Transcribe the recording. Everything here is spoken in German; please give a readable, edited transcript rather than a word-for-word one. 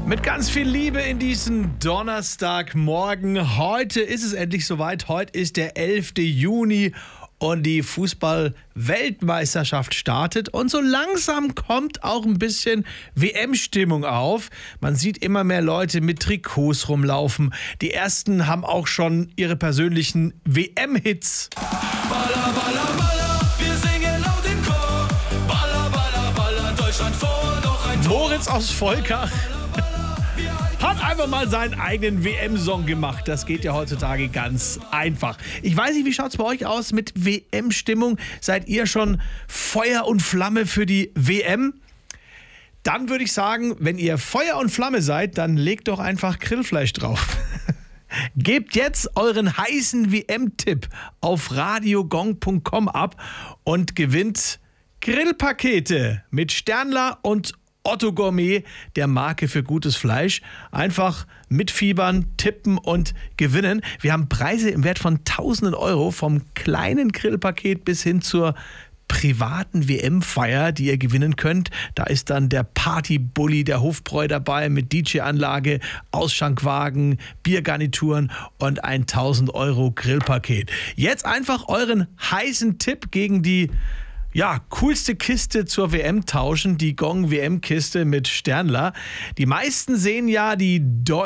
Mit ganz viel Liebe in diesen Donnerstagmorgen. Heute ist es endlich soweit. Heute ist der 11. Juni und die Fußball-Weltmeisterschaft startet. Und so langsam kommt auch ein bisschen WM-Stimmung auf. Man sieht immer mehr Leute mit Trikots rumlaufen. Die ersten haben auch schon ihre persönlichen WM-Hits. Baller, baller, baller, wir singen laut im Chor. Baller, baller, baller, Deutschland vor, noch ein Tor. Moritz aus Volkach hat einfach mal seinen eigenen WM-Song gemacht. Das geht ja heutzutage ganz einfach. Ich weiß nicht, wie schaut es bei euch aus mit WM-Stimmung? Seid ihr schon Feuer und Flamme für die WM? Dann würde ich sagen, wenn ihr Feuer und Flamme seid, dann legt doch einfach Grillfleisch drauf. Gebt jetzt euren heißen WM-Tipp auf radiogong.com ab und gewinnt Grillpakete mit Sternler und Otto Gourmet, der Marke für gutes Fleisch. Einfach mitfiebern, tippen und gewinnen. Wir haben Preise im Wert von tausenden Euro, vom kleinen Grillpaket bis hin zur privaten WM-Feier, die ihr gewinnen könnt. Da ist dann der Partybully, der Hofbräu dabei mit DJ-Anlage, Ausschankwagen, Biergarnituren und ein 1000 Euro Grillpaket. Jetzt einfach euren heißen Tipp gegen die coolste Kiste zur WM tauschen, die Gong WM-Kiste mit Sternler. Die meisten sehen ja die